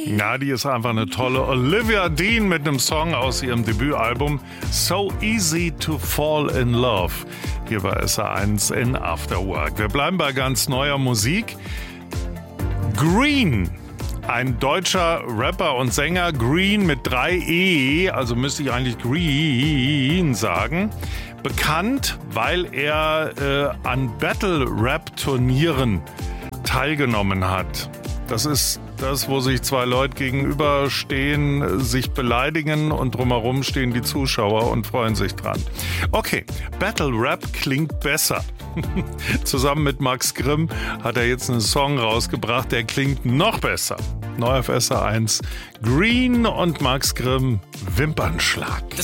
Ja, die ist einfach eine tolle Olivia Dean mit einem Song aus ihrem Debütalbum So Easy to Fall in Love. Hier bei SR1 in After Work. Wir bleiben bei ganz neuer Musik. Green, ein deutscher Rapper und Sänger, Green mit 3 E, also müsste ich eigentlich Green sagen. Bekannt, weil er an Battle-Rap-Turnieren teilgenommen hat. Das ist das, wo sich zwei Leute gegenüberstehen, sich beleidigen und drumherum stehen die Zuschauer und freuen sich dran. Okay, Battle Rap klingt besser. Zusammen mit Max Grimm hat er jetzt einen Song rausgebracht, der klingt noch besser. Neu auf SR1, Green und Max Grimm, Wimpernschlag.